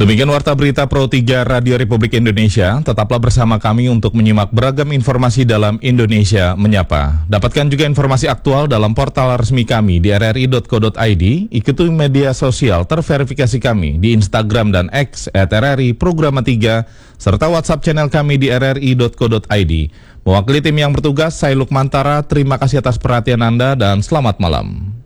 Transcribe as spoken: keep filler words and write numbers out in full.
Demikian Warta Berita Pro tiga Radio Republik Indonesia. Tetaplah bersama kami untuk menyimak beragam informasi dalam Indonesia Menyapa. Dapatkan juga informasi aktual dalam portal resmi kami di r r i dot co dot i d. Ikuti media sosial terverifikasi kami di Instagram dan X at r r i Programa tiga, serta WhatsApp channel kami di r r i dot co dot i d. Mewakili tim yang bertugas, saya Lukmantara. Terima kasih atas perhatian Anda dan selamat malam.